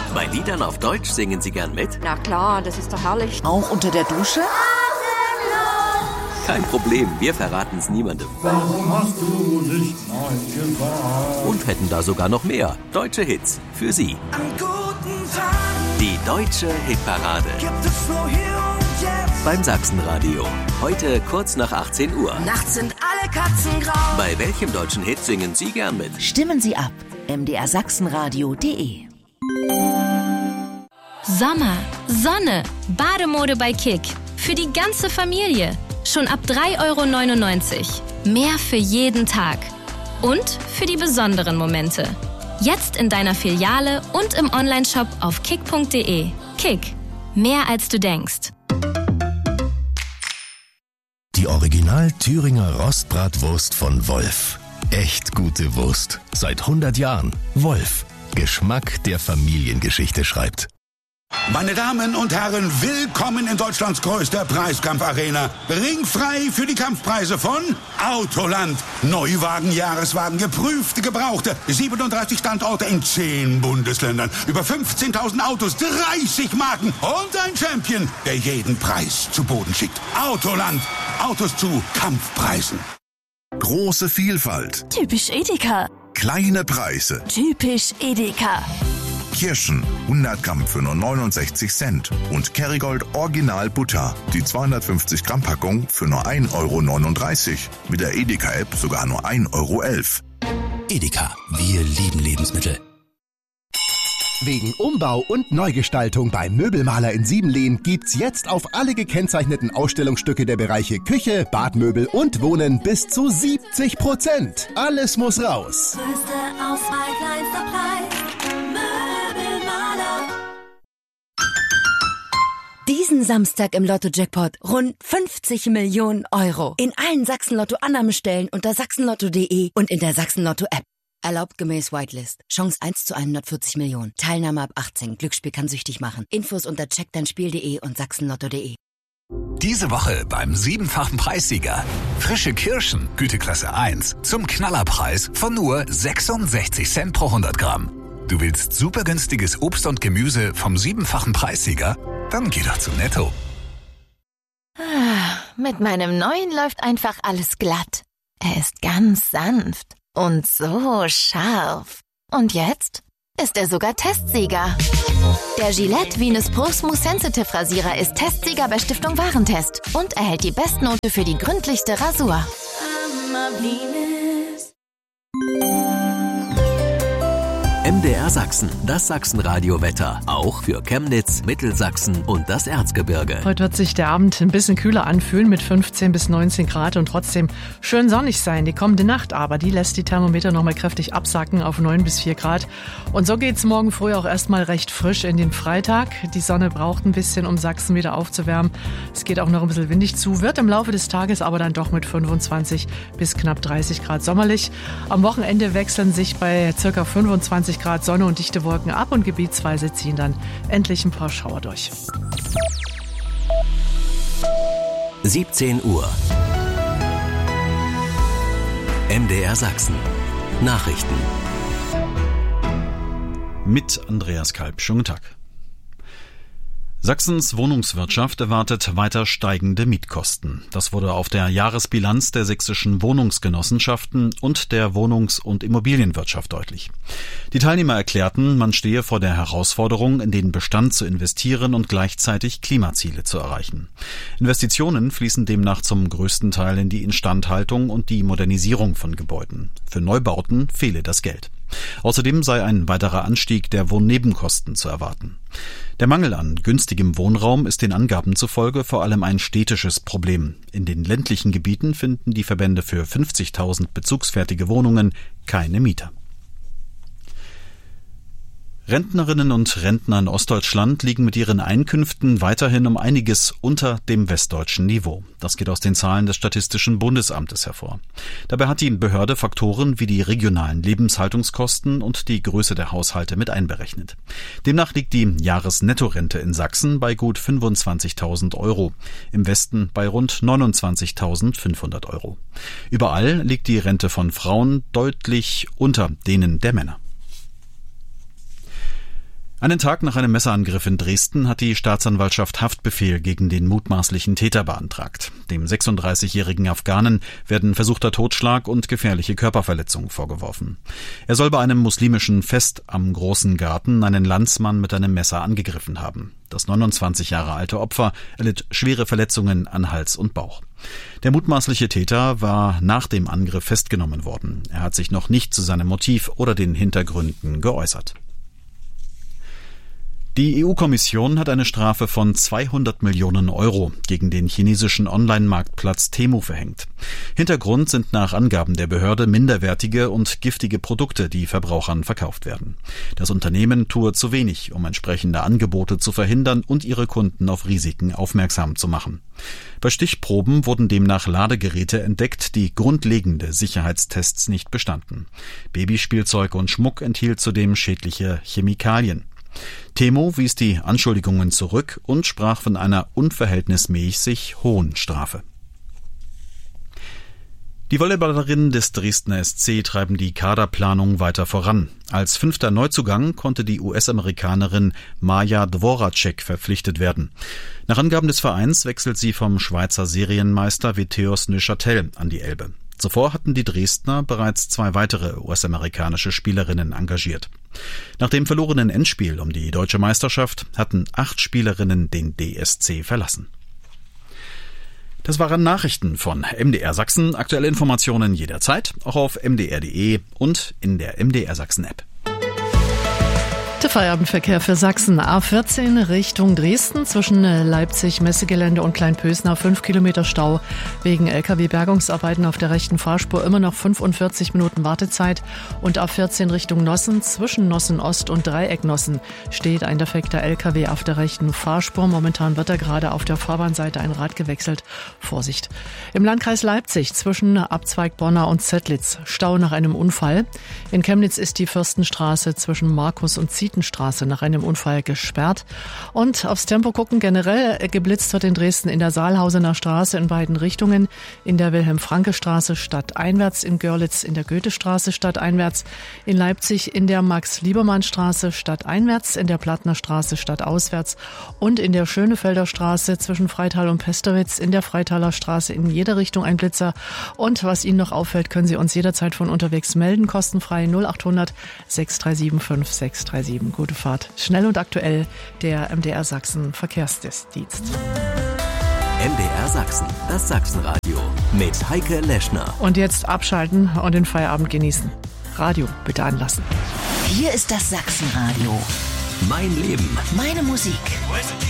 Bei Liedern auf Deutsch singen Sie gern mit? Na klar, das ist doch herrlich. Auch unter der Dusche? Kein Problem, wir verraten es niemandem. Warum hast du nicht Nein gesagt? Und hätten da sogar noch mehr deutsche Hits für Sie. An guten Tagen Die Deutsche Hitparade gibt es nur hier und jetzt. beim Sachsenradio. Heute kurz nach 18 Uhr. Nachts sind alle Katzen grau. Bei welchem deutschen Hit singen Sie gern mit? Stimmen Sie ab. mdrsachsenradio.de. Sommer, Sonne, Bademode bei Kick. Für die ganze Familie. Schon ab 3,99 €. Mehr für jeden Tag. Und für die besonderen Momente. Jetzt in deiner Filiale und im Onlineshop auf kick.de. Kick. Mehr als du denkst. Die Original Thüringer Rostbratwurst von Wolf. Echt gute Wurst. Seit 100 Jahren. Wolf. Geschmack, der Familiengeschichte schreibt. Meine Damen und Herren, willkommen in Deutschlands größter Preiskampfarena. Ringfrei für die Kampfpreise von Autoland. Neuwagen, Jahreswagen, geprüfte, gebrauchte. 37 Standorte in 10 Bundesländern. Über 15.000 Autos, 30 Marken und ein Champion, der jeden Preis zu Boden schickt. Autoland. Autos zu Kampfpreisen. Große Vielfalt. Typisch Edeka. Kleine Preise. Typisch Edeka. Kirschen, 100 Gramm für nur 69 Cent. Und Kerrygold Original Butter, die 250 Gramm Packung für nur 1,39 €. Mit der Edeka-App sogar nur 1,11 €. Edeka, wir lieben Lebensmittel. Wegen Umbau und Neugestaltung beim Möbelmaler in Siebenlehn gibt's jetzt auf alle gekennzeichneten Ausstellungsstücke der Bereiche Küche, Badmöbel und Wohnen bis zu 70%. Alles muss raus. Größte Auswahl, kleinster Preis. Möbelmaler. Diesen Samstag im Lotto-Jackpot rund 50 Millionen €. In allen Sachsen-Lotto-Annahmestellen unter sachsenlotto.de und in der Sachsen-Lotto-App. Erlaubt gemäß Whitelist. Chance 1 zu 140 Millionen. Teilnahme ab 18. Glücksspiel kann süchtig machen. Infos unter checkdeinspiel.de und sachsenlotto.de. Diese Woche beim 7-fachen Preissieger. Frische Kirschen, Güteklasse 1, zum Knallerpreis von nur 66 Cent pro 100 Gramm. Du willst super günstiges Obst und Gemüse vom 7-fachen Preissieger? Dann geh doch zu Netto. Mit meinem neuen läuft einfach alles glatt. Er ist ganz sanft. Und so scharf. Und jetzt ist er sogar Testsieger. Der Gillette Venus Pro Smooth Sensitive Rasierer ist Testsieger bei Stiftung Warentest und erhält die Bestnote für die gründlichste Rasur. MDR Sachsen, das Sachsenradio-Wetter. Auch für Chemnitz, Mittelsachsen und das Erzgebirge. Heute wird sich der Abend ein bisschen kühler anfühlen mit 15 bis 19 Grad und trotzdem schön sonnig sein. Die kommende Nacht aber, die lässt die Thermometer nochmal kräftig absacken auf 9 bis 4 Grad. Und so geht's morgen früh auch erstmal recht frisch in den Freitag. Die Sonne braucht ein bisschen, um Sachsen wieder aufzuwärmen. Es geht auch noch ein bisschen windig zu, wird im Laufe des Tages aber dann doch mit 25 bis knapp 30 Grad sommerlich. Am Wochenende wechseln sich bei ca. 25 Grad Sonne und dichte Wolken ab und gebietsweise ziehen dann endlich ein paar Schauer durch. 17 Uhr. MDR Sachsen. Nachrichten. Mit Andreas Kalb. Schönen Tag. Sachsens Wohnungswirtschaft erwartet weiter steigende Mietkosten. Das wurde auf der Jahresbilanz der sächsischen Wohnungsgenossenschaften und der Wohnungs- und Immobilienwirtschaft deutlich. Die Teilnehmer erklärten, man stehe vor der Herausforderung, in den Bestand zu investieren und gleichzeitig Klimaziele zu erreichen. Investitionen fließen demnach zum größten Teil in die Instandhaltung und die Modernisierung von Gebäuden. Für Neubauten fehle das Geld. Außerdem sei ein weiterer Anstieg der Wohnnebenkosten zu erwarten. Der Mangel an günstigem Wohnraum ist den Angaben zufolge vor allem ein städtisches Problem. In den ländlichen Gebieten finden die Verbände für 50.000 bezugsfertige Wohnungen keine Mieter. Rentnerinnen und Rentner in Ostdeutschland liegen mit ihren Einkünften weiterhin um einiges unter dem westdeutschen Niveau. Das geht aus den Zahlen des Statistischen Bundesamtes hervor. Dabei hat die Behörde Faktoren wie die regionalen Lebenshaltungskosten und die Größe der Haushalte mit einberechnet. Demnach liegt die Jahresnettorente in Sachsen bei gut 25.000 €, im Westen bei rund 29.500 €. Überall liegt die Rente von Frauen deutlich unter denen der Männer. Einen Tag nach einem Messerangriff in Dresden hat die Staatsanwaltschaft Haftbefehl gegen den mutmaßlichen Täter beantragt. Dem 36-jährigen Afghanen werden versuchter Totschlag und gefährliche Körperverletzung vorgeworfen. Er soll bei einem muslimischen Fest am Großen Garten einen Landsmann mit einem Messer angegriffen haben. Das 29 Jahre alte Opfer erlitt schwere Verletzungen an Hals und Bauch. Der mutmaßliche Täter war nach dem Angriff festgenommen worden. Er hat sich noch nicht zu seinem Motiv oder den Hintergründen geäußert. Die EU-Kommission hat eine Strafe von 200 Millionen Euro gegen den chinesischen Online-Marktplatz Temu verhängt. Hintergrund sind nach Angaben der Behörde minderwertige und giftige Produkte, die Verbrauchern verkauft werden. Das Unternehmen tue zu wenig, um entsprechende Angebote zu verhindern und ihre Kunden auf Risiken aufmerksam zu machen. Bei Stichproben wurden demnach Ladegeräte entdeckt, die grundlegende Sicherheitstests nicht bestanden. Babyspielzeug und Schmuck enthielt zudem schädliche Chemikalien. Temu wies die Anschuldigungen zurück und sprach von einer unverhältnismäßig hohen Strafe. Die Volleyballerinnen des Dresdner SC treiben die Kaderplanung weiter voran. Als 5. Neuzugang konnte die US-Amerikanerin Maja Dvoracek verpflichtet werden. Nach Angaben des Vereins wechselt sie vom Schweizer Serienmeister Vitesse Neuchâtel an die Elbe. Zuvor hatten die Dresdner bereits 2 weitere US-amerikanische Spielerinnen engagiert. Nach dem verlorenen Endspiel um die deutsche Meisterschaft hatten 8 Spielerinnen den DSC verlassen. Das waren Nachrichten von MDR Sachsen. Aktuelle Informationen jederzeit, auch auf mdr.de und in der MDR Sachsen App. Der Feierabendverkehr für Sachsen. A14 Richtung Dresden zwischen Leipzig, Messegelände und Kleinpösnau 5 Kilometer Stau wegen LKW-Bergungsarbeiten auf der rechten Fahrspur, immer noch 45 Minuten Wartezeit. Und A14 Richtung Nossen zwischen Nossen Ost und Dreieck Nossen steht ein defekter LKW auf der rechten Fahrspur. Momentan wird da gerade auf der Fahrbahnseite ein Rad gewechselt. Vorsicht. Im Landkreis Leipzig zwischen Abzweig Bonnau und Zettlitz Stau nach einem Unfall. In Chemnitz ist die Fürstenstraße zwischen Markus und Zietenstraße nach einem Unfall gesperrt. Und aufs Tempo gucken, generell geblitzt wird in Dresden in der Saalhausener Straße in beiden Richtungen, in der Wilhelm-Franke-Straße stadteinwärts, in Görlitz in der Goethestraße stadteinwärts, in Leipzig in der Max-Liebermann-Straße stadteinwärts, in der Plattner Straße stadtauswärts und in der Schönefelder Straße zwischen Freital und Pesterwitz in der Freitaler Straße in jede Richtung ein Blitzer. Und was Ihnen noch auffällt, können Sie uns jederzeit von unterwegs melden, kostenfrei 0800 637 5637. Gute Fahrt. Schnell und aktuell der MDR Sachsen Verkehrsdienst. MDR Sachsen, das Sachsenradio mit Heike Leschner. Und jetzt abschalten und den Feierabend genießen. Radio bitte anlassen. Hier ist das Sachsenradio. Mein Leben. Meine Musik.